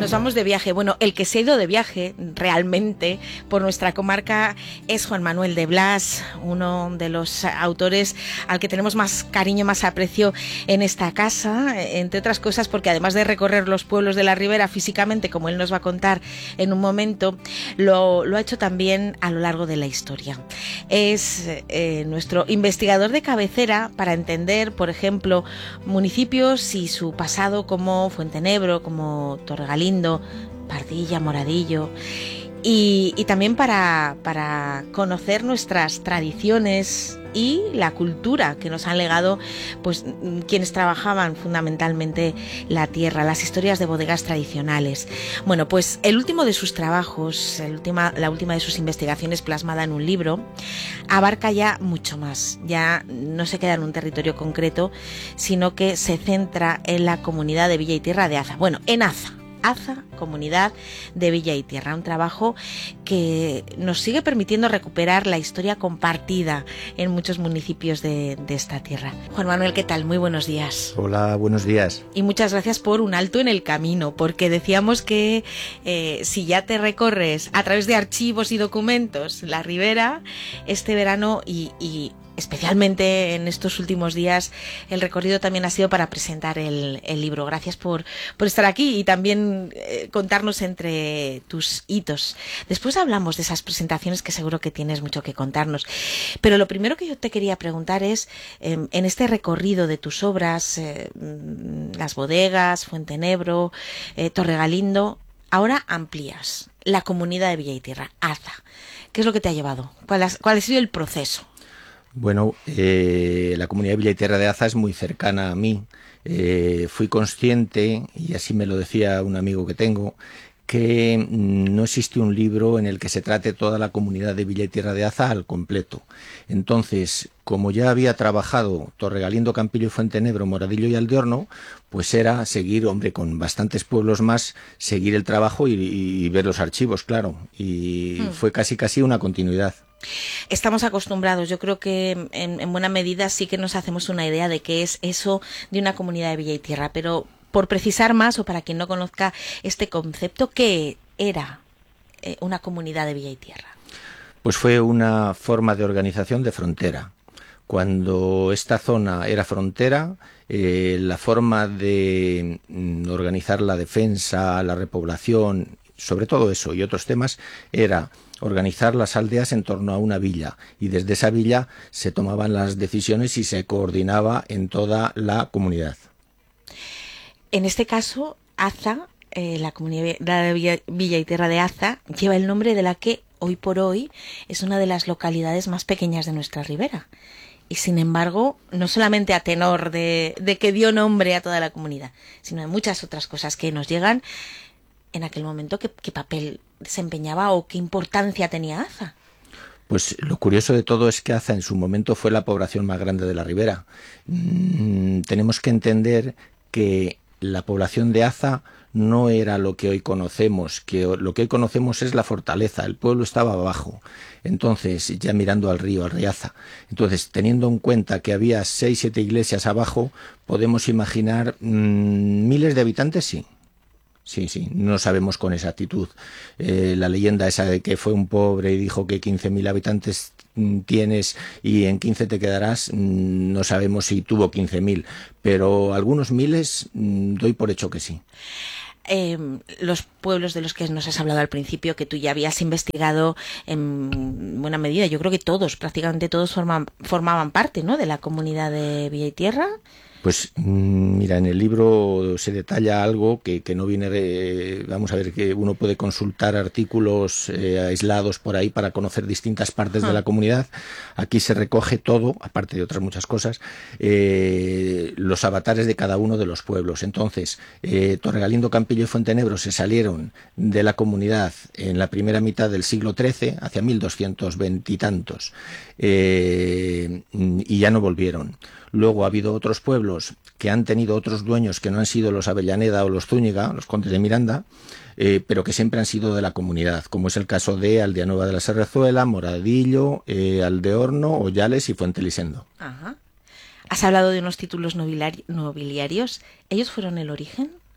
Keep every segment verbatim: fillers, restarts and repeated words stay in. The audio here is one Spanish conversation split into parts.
Nos vamos de viaje. Bueno, el que se ha ido de viaje realmente por nuestra comarca es Juan Manuel de Blas, uno de los autores al que tenemos más cariño, más aprecio en esta casa, entre otras cosas porque además de recorrer los pueblos de la Ribera físicamente, como él nos va a contar en un momento, lo, lo ha hecho también a lo largo de la historia. Es eh, nuestro investigador de cabecera para entender, por ejemplo, municipios y su pasado como Fuentenebro, como Torregalindo, Pardilla, Moradillo, y, y también para, para conocer nuestras tradiciones y la cultura que nos han legado pues quienes trabajaban fundamentalmente la tierra, las historias de bodegas tradicionales. Bueno, pues el último de sus trabajos, el última, la última de sus investigaciones plasmada en un libro, abarca ya mucho más. Ya no se queda en un territorio concreto, sino que se centra en la comunidad de Villa y Tierra de Aza. Bueno, en Aza. Aza, comunidad de Villa y Tierra, un trabajo que nos sigue permitiendo recuperar la historia compartida en muchos municipios de, de esta tierra. Juan Manuel, ¿qué tal? Muy buenos días. Hola, buenos días. Y muchas gracias por un alto en el camino, porque decíamos que eh, si ya te recorres a través de archivos y documentos la Ribera, este verano y, y especialmente en estos últimos días, el recorrido también ha sido para presentar el, el libro. Gracias por, por estar aquí y también eh, contarnos entre tus hitos. Después hablamos de esas presentaciones que seguro que tienes mucho que contarnos. Pero lo primero que yo te quería preguntar es, eh, en este recorrido de tus obras, eh, las bodegas, Fuentenebro, eh, Torregalindo, ahora amplías la comunidad de Villa y Tierra, Aza. ¿Qué es lo que te ha llevado? ¿Cuál ha, cuál ha sido el proceso? Bueno, eh, la comunidad de Villa y Tierra de Aza es muy cercana a mí. Eh, fui consciente, y así me lo decía un amigo que tengo, que no existe un libro en el que se trate toda la comunidad de Villa y Tierra de Aza al completo. Entonces, como ya había trabajado Torregalindo, Campillo y Fuentenebro, Moradillo y Aldeorno, pues era seguir, hombre, con bastantes pueblos más, seguir el trabajo y, y ver los archivos, claro. Y hmm. fue casi casi una continuidad. Estamos acostumbrados, yo creo que en, en buena medida sí que nos hacemos una idea de qué es eso de una comunidad de Villa y Tierra, pero por precisar más, o para quien no conozca este concepto, ¿qué era eh, una comunidad de Villa y Tierra? Pues fue una forma de organización de frontera. Cuando esta zona era frontera, eh, la forma de mm, organizar la defensa, la repoblación, sobre todo eso y otros temas, era organizar las aldeas en torno a una villa, y desde esa villa se tomaban las decisiones y se coordinaba en toda la comunidad. En este caso, Aza, eh, la comunidad de Villa, Villa y Tierra de Aza, lleva el nombre de la que hoy por hoy es una de las localidades más pequeñas de nuestra ribera. Y sin embargo, no solamente a tenor de, de que dio nombre a toda la comunidad, sino de muchas otras cosas que nos llegan en aquel momento. ¿Qué, qué papel desempeñaba o qué importancia tenía Aza? Pues lo curioso de todo es que Aza en su momento fue la población más grande de la ribera. Mm, tenemos que entender que la población de Aza no era lo que hoy conocemos, que lo que hoy conocemos es la fortaleza, el pueblo estaba abajo, entonces ya mirando al río, al Riaza. Entonces, teniendo en cuenta que había seis, siete iglesias abajo, podemos imaginar mmm, miles de habitantes, sí. Sí, sí, no sabemos con exactitud. Eh, la leyenda esa de que fue un pobre y dijo que quince mil habitantes tienes y en quince te quedarás, no sabemos si tuvo quince mil, pero algunos miles doy por hecho que sí. Eh, los pueblos de los que nos has hablado al principio, que tú ya habías investigado en buena medida, yo creo que todos, prácticamente todos forman, formaban parte, ¿no?, de la comunidad de Villa y Tierra. Pues mira, en el libro se detalla algo que, que no viene de, vamos a ver, que uno puede consultar artículos eh, aislados por ahí para conocer distintas partes uh-huh. de la comunidad. Aquí se recoge todo, aparte de otras muchas cosas, eh, los avatares de cada uno de los pueblos. Entonces, eh, Torregalindo, Campillo y Fuentenebro se salieron de la comunidad en la primera mitad del siglo trece, hacia mil doscientos veinte y tantos, eh, y ya no volvieron. Luego ha habido otros pueblos que han tenido otros dueños que no han sido los Avellaneda o los Zúñiga, los condes de Miranda, eh, pero que siempre han sido de la comunidad, como es el caso de Aldeanueva de la Serrezuela, Moradillo, eh, Aldeorno, Ollales y Fuentelisendo. Ajá. Has hablado de unos títulos nobiliari- nobiliarios. ¿Ellos fueron el origen?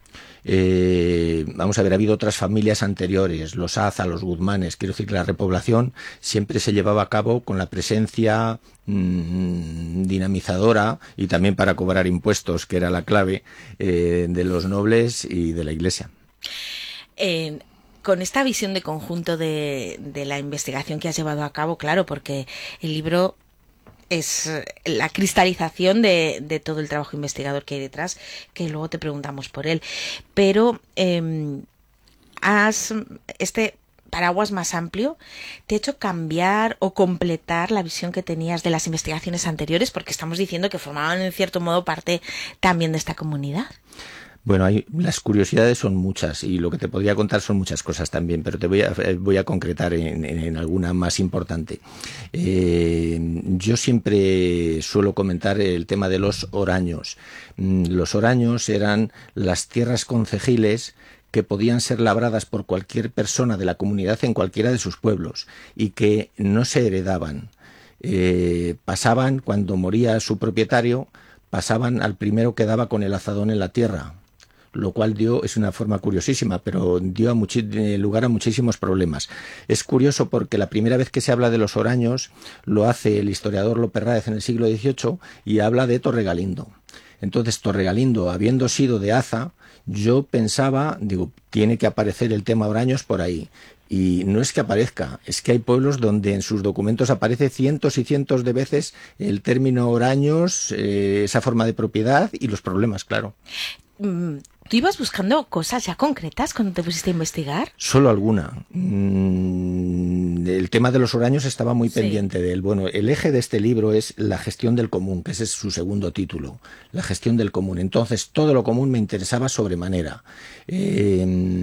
Eh, vamos a ver, ha habido otras familias anteriores, los Aza, los Guzmanes. Quiero decir que la repoblación siempre se llevaba a cabo con la presencia mmm, dinamizadora y también para cobrar impuestos, que era la clave, eh, de los nobles y de la Iglesia. Eh, con esta visión de conjunto de, de la investigación que has llevado a cabo, claro, porque el libro es la cristalización de, de todo el trabajo investigador que hay detrás, que luego te preguntamos por él. Pero eh, has, este paraguas más amplio te ha hecho cambiar o completar la visión que tenías de las investigaciones anteriores, porque estamos diciendo que formaban en cierto modo parte también de esta comunidad. Bueno, hay, las curiosidades son muchas y lo que te podría contar son muchas cosas también, pero te voy a, voy a concretar en, en, en alguna más importante. Eh, yo siempre suelo comentar el tema de los oraños. Los oraños eran las tierras concejiles que podían ser labradas por cualquier persona de la comunidad en cualquiera de sus pueblos y que no se heredaban. Eh, pasaban, cuando moría su propietario, pasaban al primero que daba con el azadón en la tierra, lo cual dio, es una forma curiosísima, pero dio a muchi- lugar a muchísimos problemas. Es curioso porque la primera vez que se habla de los oraños lo hace el historiador López Ráez en el siglo dieciocho y habla de Torregalindo. Entonces, Torregalindo, habiendo sido de Aza, yo pensaba, digo, tiene que aparecer el tema oraños por ahí. Y no es que aparezca, es que hay pueblos donde en sus documentos aparece cientos y cientos de veces el término oraños, eh, esa forma de propiedad y los problemas, claro. ¿Tú ibas buscando cosas ya concretas cuando te pusiste a investigar? Solo alguna. Mm, el tema de los oraños estaba muy sí. pendiente de él. Bueno, el eje de este libro es la gestión del común, que ese es su segundo título, la gestión del común. Entonces, todo lo común me interesaba sobremanera. Eh,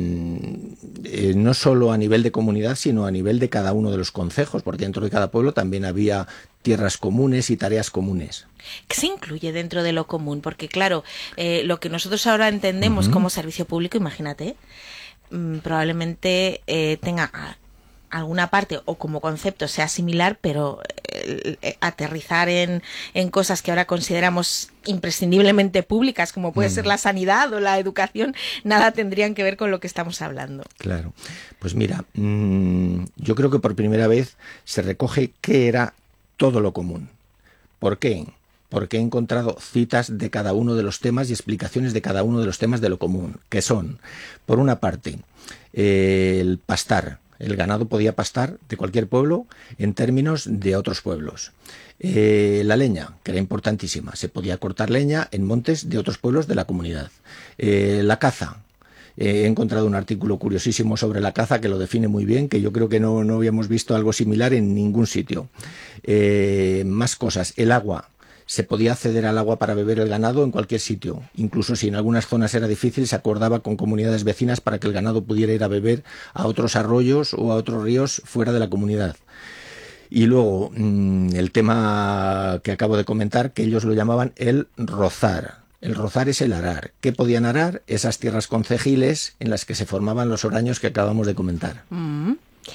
eh, no solo a nivel de comunidad, sino a nivel de cada uno de los concejos, porque dentro de cada pueblo también había tierras comunes y tareas comunes. ¿Qué se incluye dentro de lo común? Porque claro, eh, lo que nosotros ahora entendemos uh-huh. como servicio público, imagínate, mmm, probablemente eh, tenga alguna parte o como concepto sea similar, pero eh, eh, aterrizar en, en cosas que ahora consideramos imprescindiblemente públicas, como puede uh-huh. ser la sanidad o la educación, nada tendrían que ver con lo que estamos hablando. Claro. Pues mira, mmm, yo creo que por primera vez se recoge qué era todo lo común. ¿Por qué? Porque he encontrado citas de cada uno de los temas y explicaciones de cada uno de los temas de lo común, que son, por una parte, eh, el pastar. El ganado podía pastar de cualquier pueblo en términos de otros pueblos. Eh, la leña, que era importantísima. Se podía cortar leña en montes de otros pueblos de la comunidad. Eh, la caza. He encontrado un artículo curiosísimo sobre la caza que lo define muy bien, que yo creo que no, no habíamos visto algo similar en ningún sitio. Eh, más cosas. El agua. Se podía acceder al agua para beber el ganado en cualquier sitio. Incluso si en algunas zonas era difícil, se acordaba con comunidades vecinas para que el ganado pudiera ir a beber a otros arroyos o a otros ríos fuera de la comunidad. Y luego, mmm, el tema que acabo de comentar, que ellos lo llamaban el rozar. El rozar es el arar. ¿Qué podían arar? Esas tierras concejiles en las que se formaban los oraños que acabamos de comentar. Mm.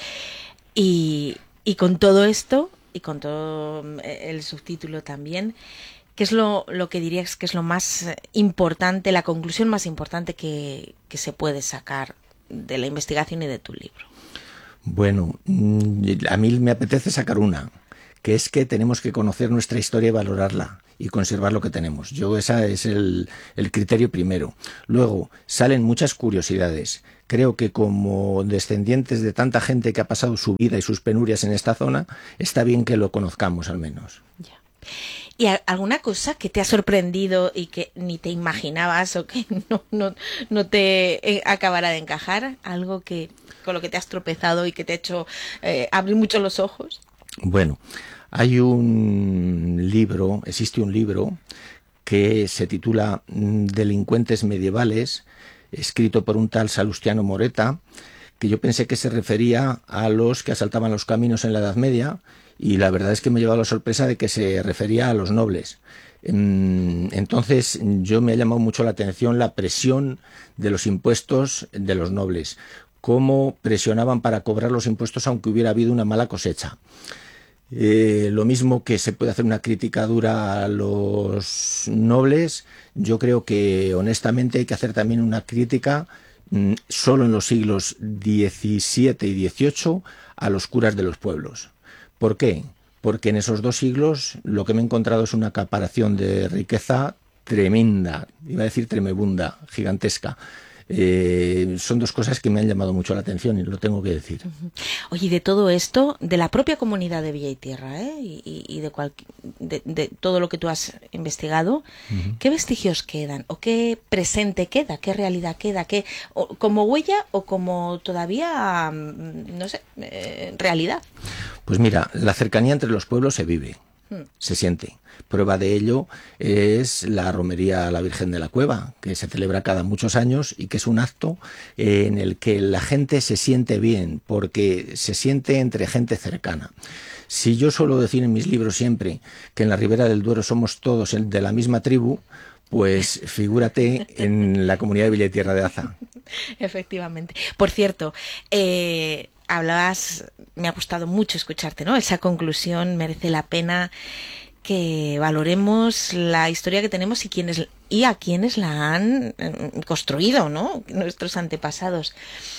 Y, y con todo esto, y con todo el subtítulo también, ¿qué es lo, lo que dirías que es lo más importante, la conclusión más importante que, que se puede sacar de la investigación y de tu libro? Bueno, a mí me apetece sacar una, que es que tenemos que conocer nuestra historia y valorarla y conservar lo que tenemos. Yo ese es el, el criterio primero. Luego, salen muchas curiosidades. Creo que como descendientes de tanta gente que ha pasado su vida y sus penurias en esta zona, está bien que lo conozcamos al menos. Ya. ¿Y alguna cosa que te ha sorprendido y que ni te imaginabas o que no, no, no te eh, acabara de encajar? ¿Algo que con lo que te has tropezado y que te ha hecho eh, abrir mucho los ojos? Bueno, hay un libro, existe un libro que se titula Delincuentes medievales, escrito por un tal Salustiano Moreta, que yo pensé que se refería a los que asaltaban los caminos en la Edad Media, y la verdad es que me ha llevado la sorpresa de que se refería a los nobles. Entonces yo me ha llamado mucho la atención la presión de los impuestos de los nobles, cómo presionaban para cobrar los impuestos aunque hubiera habido una mala cosecha. Eh, lo mismo que se puede hacer una crítica dura a los nobles, yo creo que honestamente hay que hacer también una crítica mmm, solo en los siglos diecisiete y dieciocho a los curas de los pueblos. ¿Por qué? Porque en esos dos siglos lo que me he encontrado es una acaparación de riqueza tremenda, iba a decir tremebunda, gigantesca. Eh, son dos cosas que me han llamado mucho la atención y lo tengo que decir. Oye, de todo esto, de la propia comunidad de Villa y Tierra, ¿eh? y, y de, cual, de, de todo lo que tú has investigado, uh-huh. ¿qué vestigios quedan? ¿O qué presente queda? ¿Qué realidad queda? ¿Qué, o, como huella o como todavía, no sé, eh, realidad? Pues mira, la cercanía entre los pueblos se vive. Se siente. Prueba de ello es la romería a la Virgen de la Cueva, que se celebra cada muchos años y que es un acto en el que la gente se siente bien, porque se siente entre gente cercana. Si yo suelo decir en mis libros siempre que en la Ribera del Duero somos todos de la misma tribu, pues figúrate en la comunidad de Villa y Tierra de Aza. Efectivamente. Por cierto, eh... hablabas, me ha gustado mucho escucharte, ¿no? Esa conclusión merece la pena que valoremos la historia que tenemos y quienes y a quienes la han construido, ¿no? Nuestros antepasados.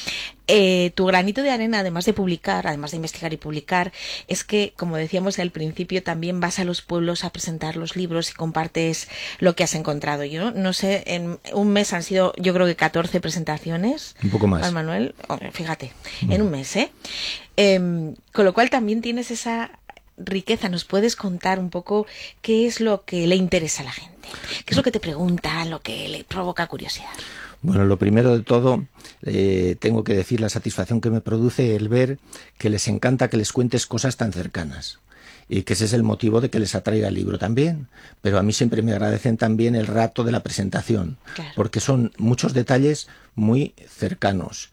Eh, tu granito de arena, además de publicar, además de investigar y publicar, es que, como decíamos al principio, también vas a los pueblos a presentar los libros y compartes lo que has encontrado. Yo no sé, en un mes han sido, yo creo que catorce presentaciones. Un poco más. Juan Manuel, oh, fíjate, mm. en un mes, ¿eh? eh con lo cual también tienes esa riqueza. ¿Nos puedes contar un poco qué es lo que le interesa a la gente? ¿Qué es lo que te pregunta, lo que le provoca curiosidad? Bueno, lo primero de todo, eh, tengo que decir la satisfacción que me produce el ver que les encanta que les cuentes cosas tan cercanas. Y que ese es el motivo de que les atraiga el libro también. Pero a mí siempre me agradecen también el rato de la presentación, claro. Porque son muchos detalles muy cercanos.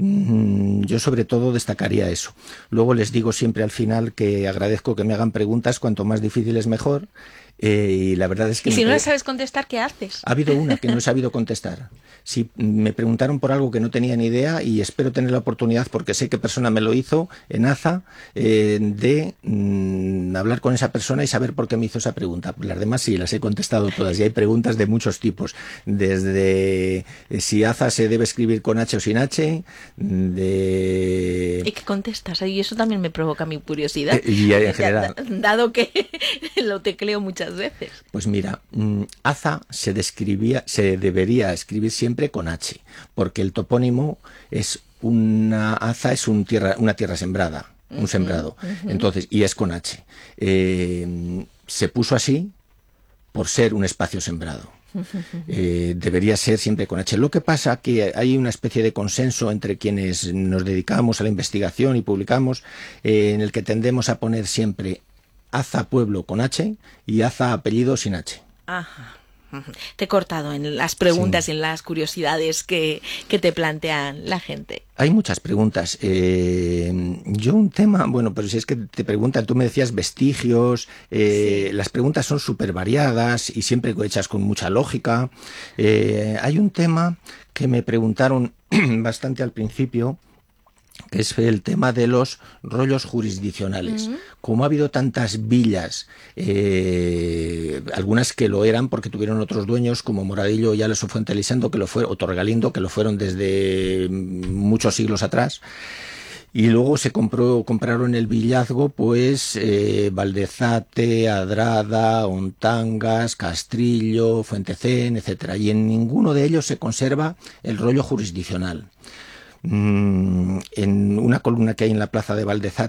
Yo sobre todo destacaría eso. Luego les digo siempre al final que agradezco que me hagan preguntas, cuanto más difíciles mejor. Eh, y la verdad es que... ¿Y si me... no las sabes contestar, qué haces? Ha habido una que no he sabido contestar. Sí, me preguntaron por algo que no tenía ni idea y espero tener la oportunidad, porque sé qué persona me lo hizo en Aza, eh, de mm, hablar con esa persona y saber por qué me hizo esa pregunta. Las demás sí, las he contestado todas y hay preguntas de muchos tipos. Desde eh, si Aza se debe escribir con H o sin H, de... ¿Y qué contestas? Y eso también me provoca mi curiosidad. Eh, y en general... Dado que lo tecleo muchas veces. Pues mira, Aza se describía, se debería escribir siempre con H, porque el topónimo es una Aza es un tierra, una tierra sembrada, un uh-huh, sembrado, uh-huh. Entonces, y es con H. Eh, se puso así por ser un espacio sembrado. Eh, debería ser siempre con H. Lo que pasa que hay una especie de consenso entre quienes nos dedicamos a la investigación y publicamos, eh, en el que tendemos a poner siempre Aza pueblo con H y Aza apellido sin H. Ajá. Te he cortado en las preguntas sí. y en las curiosidades que, que te plantean la gente. Hay muchas preguntas. Eh, yo un tema, bueno, pero si es que te preguntan, tú me decías vestigios, eh, sí. Las preguntas son súper variadas y siempre hechas con mucha lógica. Eh, hay un tema que me preguntaron bastante al principio, que es el tema de los rollos jurisdiccionales. Uh-huh. Como ha habido tantas villas, eh, algunas que lo eran porque tuvieron otros dueños, como Moradillo y Ales o Fuentelisanto, que lo fueron, o Torgalindo, que lo fueron desde muchos siglos atrás, y luego se compró, compraron el villazgo, pues, eh, Valdezate, Adrada, Ontangas, Castrillo, Fuentecén, etcétera. Y en ninguno de ellos se conserva el rollo jurisdiccional. En una columna que hay en la plaza de Valdezate